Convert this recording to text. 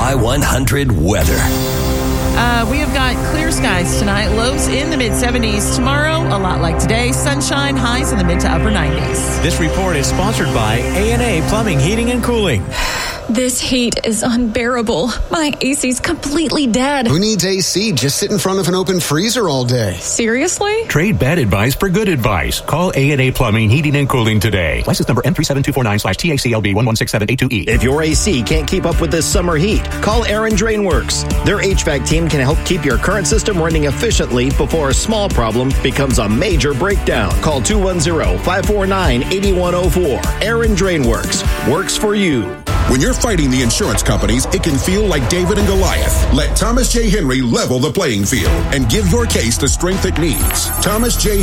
Y100 weather. We have got clear skies tonight. Lows in the mid-70s. Tomorrow, a lot like today. Sunshine, highs in the mid to upper 90s. This report is sponsored by A&A Plumbing, Heating, and Cooling. This heat is unbearable. My AC's completely dead. Who needs AC? Just sit in front of an open freezer all day. Seriously? Trade bad advice for good advice. Call A&A Plumbing, Heating, and Cooling today. License number M37249/TACLB116782E. If your AC can't keep up with this summer heat, call Aaron Drainworks. Their HVAC team can help keep your current system running efficiently before a small problem becomes a major breakdown. Call 210-549-8104. Aaron Drainworks. Works for you. When you're fighting the insurance companies, it can feel like David and Goliath. Let Thomas J. Henry level the playing field and give your case the strength it needs. Thomas J.